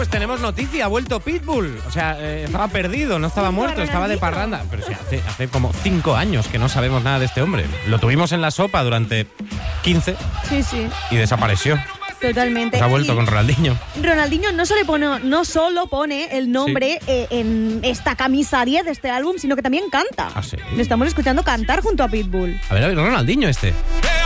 pues tenemos noticia, ha vuelto Pitbull. O sea, estaba perdido, no estaba muerto, estaba de parranda. Pero sí, hace como 5 años que no sabemos nada de este hombre. Lo tuvimos en la sopa durante 15 Sí. y desapareció. Totalmente. Se ha vuelto con Ronaldinho. Ronaldinho no solo pone el nombre en esta camisa 10 de este álbum, sino que también canta. ¿Ah, sí? Le estamos escuchando cantar junto a Pitbull. A ver, Ronaldinho este.